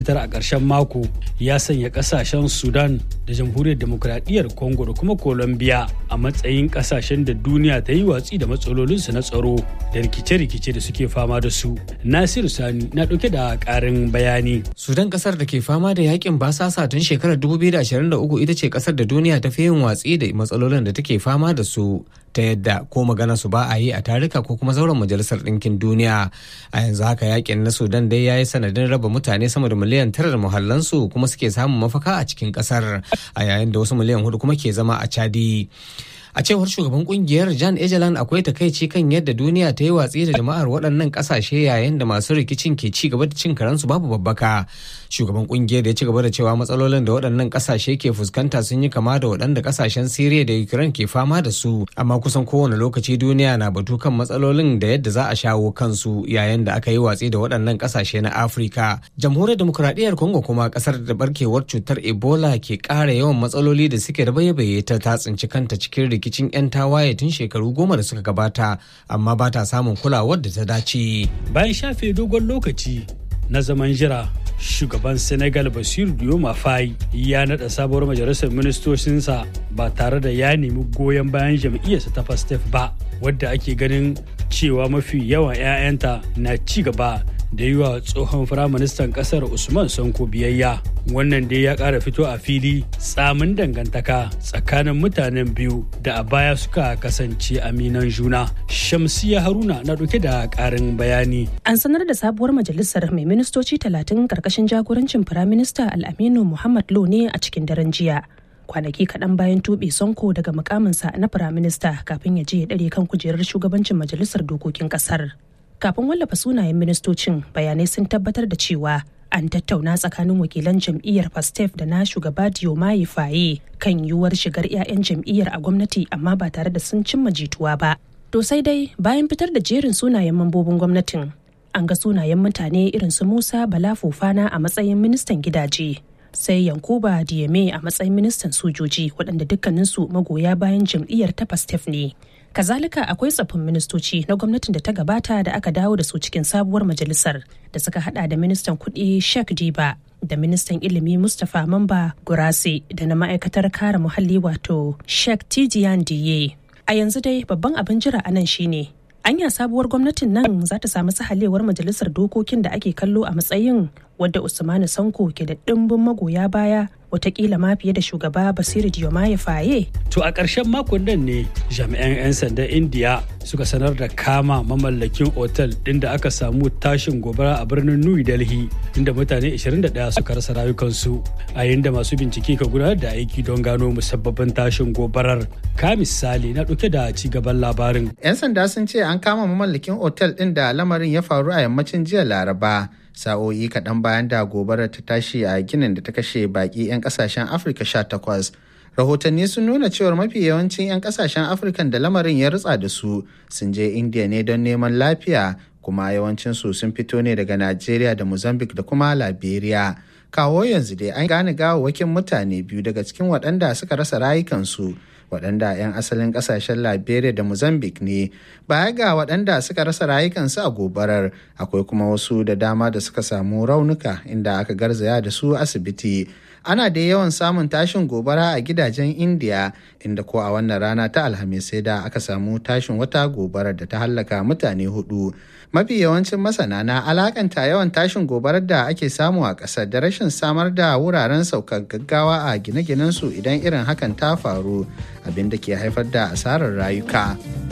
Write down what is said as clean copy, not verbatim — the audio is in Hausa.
a ƙarshen mako ya sanya ƙasashen Sudan da Jamhuriyar Demokuraɗiyyar Congo da kuma Colombia a matsayin ƙasashen da duniya ta yi watsi da matsalolinsu na tsaro da rikice-rikice da suke fama da su. Nasiru Sani na ɗauke da ƙarin bayani. Sudan, ƙasar da ke fama da yakin basasa tun shekarar 2023, ita ce ƙasar da duniya ta fi yin watsi da matsalolin da take fama da su, ta yadda ko magana su ba a yi a tarika ko kuma zauren majalisar ɗinkin duniya. A yanzu haka yakin na Sudan dai ya yi sanadin raba mutane sama da miliyan 9 da muhallansu kuma suke samun mafaka a cikin ƙasar, a yayin da wasu miliyan 4 kuma ke zama a Chadi. A cewar shugaban kungiyar Jan Egeland, akwai takaici kan yadda duniya ta yi watsi da jama'ar waɗannan ƙasashe yayin da masu rikicin ke ci gaba da cin karansu babu babbaka. Shugaban kungiyar ya ci gaba da cewa matsalolin da waɗannan ƙasashe ke fuskanta sun yi kama da waɗanda ƙasashen Siriya da Ukraine ke fama da su, amma kusan kowane lokaci duniya na batu kan matsalolin da yadda za a shawo kansu yayin da aka yi watsi da waɗannan ƙasashe na Afirka. Jamhuriyar Demokuraɗiyyar Congo kuma, ƙasar da barkewar cutar Ebola ke ƙara yawan matsaloli da suke da baye ta tsinci kanta cikin rikicin 'yan tawaye tun shekaru 10 da suka gabata, amma ba ta samun kulawar da ta dace. Bayan shafe dogon lokaci na zaman jira, shugaban Senegal Bassirou Diomaye Faye ya naɗa sabuwar majalisar ministocinsa ba tare da ya nemi goyon bayan jam'iyyarsa ta PASTEF ba, wadda ake ganin cewa mafi yawan 'ya'yanta na ci gaba da yi wa tsohon firaministan kasar Usman Sonko biyayya. Wannan dai ya ƙara fito a fili tsamin dangantaka tsakanin mutanen biyu da a baya suka kasance aminan juna. Shamsiya Haruna na ɗauke da ƙarin bayani. An sanar da sabuwar majalisar mai ministoci 30 ƙarƙashin jagorancin firaminista Al-Aminu Mohamed Lo ne a cikin daren jiya. Kwanaki kaɗan bayan tuɓe Sonko daga mukaminsa na firaminista kafin ya je ya ɗare kan kujerar shugabancin majalisar dokokin ƙasar. Kafin wallafa sunayen ministocin, bayanai sun tabbatar da cewa an tattauna tsakanin wakilan jam'iyyar PASTEF da na shugaba Diomaye Faye kan yiwuwar shigar 'ya'yan jam'iyyar a gwamnati, amma ba tare da sun cimma jituwa ba. To sai dai bayan fitar da jerin sunayen mambobin gwamnatin, an ga sunayen mutane irin su Musa Bala Fofana a matsayin ministan gidaje, sai Yankuba Dieme a matsayin ministan sojoji, waɗanda dukkaninsu magoya bayan jam'iyyar ta PASTEF ne. Kazalika akwai tsaffin ministoci na gwamnatin da ta gabata da aka dawo da su cikin sabuwar majalisar, da suka hada da ministan kuɗi Sheikh Diba da ministan ilimi Mustapha Mamba Gurase da na ma'aikatar kare muhalli wato Sheikh Tidiane Diye. A yanzu dai babban abin jira anan shine anya sabuwar gwamnatin nan za ta samu sahalewar majalisar dokokin da ake kallo a matsayin wadda Usmanu Sonko ke da ɗimbin magoya baya, watakila ma fiye da shugaba Bassirou Diomaye Faye. To a ƙarshen makon nan ne jami'an 'yan sandan Indiya suka sanar da kama mamallakin otal ɗin da aka samu tashin gobara a birnin New Delhi, inda mutane 21 suka rasa rayukansu, a yayin da masu bincike ka gudanar da aiki don gano musabbabin tashin gobarar. Ka misali na ɗauke da ci gaban labarin. 'Yan sanda sun ce an kama mamallakin otal ɗin da lamarin ya faru a yammacin jiya Laraba, sa'o'i kaɗan bayan da gobarar ta tashi a ginin da ta kashe baƙi 'yan ƙasashen Afirka 18. Rahotanni sun nuna cewar mafi yawancin 'yan ƙasashen Afirkan da lamarin ya rutsa da su sun je Indiya ne don neman lafiya, kuma yawancinsu sun fito ne daga Najeriya da Mozambique da kuma Liberia. Kawo yanzu dai an gane gawawwakin mutane biyu daga cikin waɗanda suka rasa rayukansu, waɗanda 'yan asalin ƙasashen Liberia da Mozambique ne. Baya ga waɗanda suka rasa rayukansu a gobarar, akwai kuma wasu da dama da suka samu raunuka inda aka garzaya da su asibiti. Ana da yawan samun tashin gobara a gidajen Indiya, inda ko a wannan rana ta Alhamis sai da aka samu tashin wata gobarar da ta hallaka mutane 4. Mafi yawancin masana na alakanta yawan tashin gobarar da ake samu a ƙasar da rashin samar da wuraren saukar gaggawa a gine-ginensu idan irin hakan ta faru, abin da ke haifar da asarar rayuka.